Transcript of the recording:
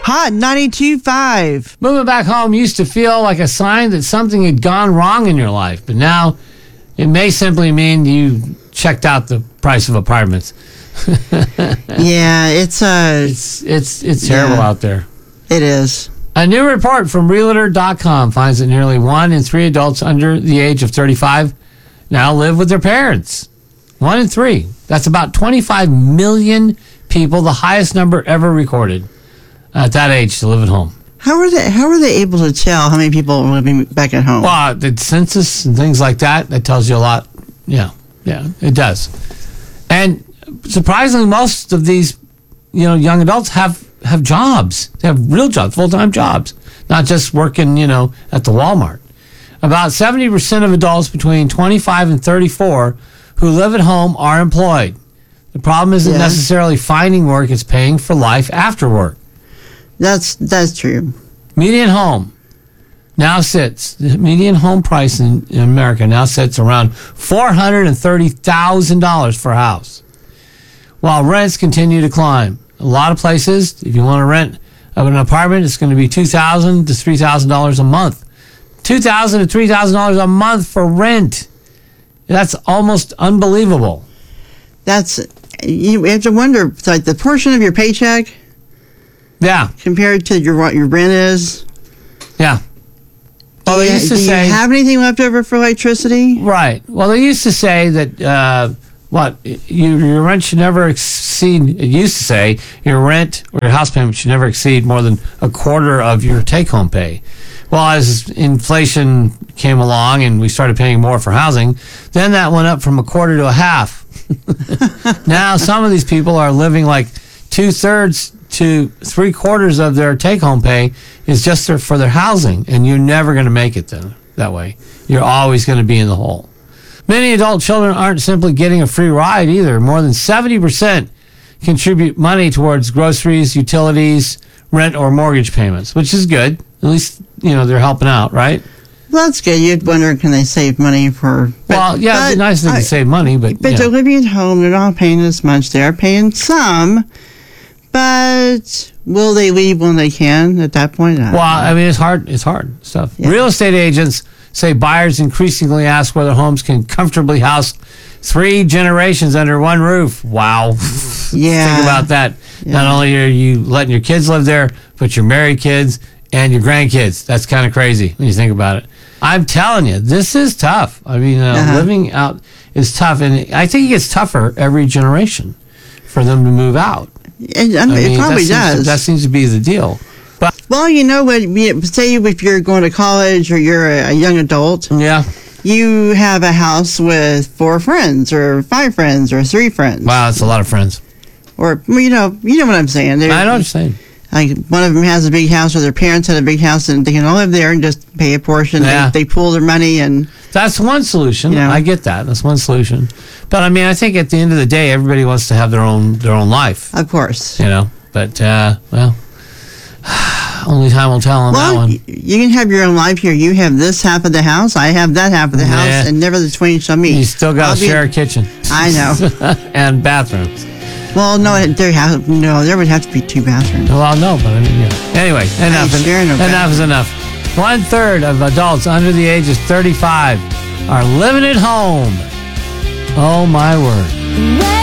Hot 92.5. Moving back home used to feel like a sign that something had gone wrong in your life, but now it may simply mean you checked out the price of apartments. Yeah, it's terrible out there. It is. A new report from Realtor.com finds that nearly 1 in 3 adults under the age of 35 now live with their parents. 1 in 3. That's about 25 million people, the highest number ever recorded at that age to live at home. How are they able to tell how many people are living back at home? Well, the census and things like that tells you a lot. Yeah, it does. And surprisingly, most of these, young adults have jobs. They have real jobs, full-time jobs, not just working, at the Walmart. About 70% of adults between 25 and 34 who live at home are employed. The problem isn't necessarily finding work, it's paying for life after work. That's true. The median home price in America now sits around $430,000 for a house, while rents continue to climb. A lot of places, if you want to rent an apartment, it's going to be $2,000 to $3,000 a month. $2,000 to $3,000 a month for rent. That's almost unbelievable. You have to wonder, it's like the portion of your paycheck, compared to what your rent is. Yeah. Well, they used to say, you have anything left over for electricity? Right. Well, they used to say that your rent should never exceed. It used to say your rent or your house payment should never exceed more than a quarter of your take-home pay. Well, as inflation came along and we started paying more for housing, then that went up from a quarter to a half. Now some of these people are living like 2/3 to 3/4 of their take-home pay is just for their housing, and you're never going to make it that way. You're always going to be in the hole. Many adult children aren't simply getting a free ride either. More than 70% contribute money towards groceries, utilities, rent, or mortgage payments, which is good. At least, they're helping out, right? Well, that's good. You'd wonder, can they save money for... It'd be nice if they save money, but... But they're living at home. They're not paying as much. They're paying some, but will they leave when they can at that point? It's hard. It's hard stuff. Yeah. Real estate agents say buyers increasingly ask whether homes can comfortably house 3 generations under one roof. Wow. Yeah. Think about that. Yeah. Not only are you letting your kids live there, but your married kids and your grandkids. That's kind of crazy when you think about it. I'm telling you, this is tough. Living out is tough, and I think it gets tougher every generation for them to move out. It probably does. That seems to be the deal. But say if you're going to college or you're a young adult, you have a house with 4 friends or 5 friends or 3 friends. Wow, that's a lot of friends. Or you know what I'm saying. I know what you're saying. Like one of them has a big house, or their parents had a big house, and they can all live there and just pay a portion. Yeah. They pool their money, and that's one solution. I get that. That's one solution. But I think at the end of the day, everybody wants to have their own life. Of course. But only time will tell on that one. You can have your own life here. You have this half of the house. I have that half of the house, and never the twain shall meet. You still got to share a kitchen. I know. And bathrooms. Well, no, there would have to be 2 bathrooms. Well, no, but Anyway, enough is enough. 1/3 of adults under the age of 35 are living at home. Oh, my word.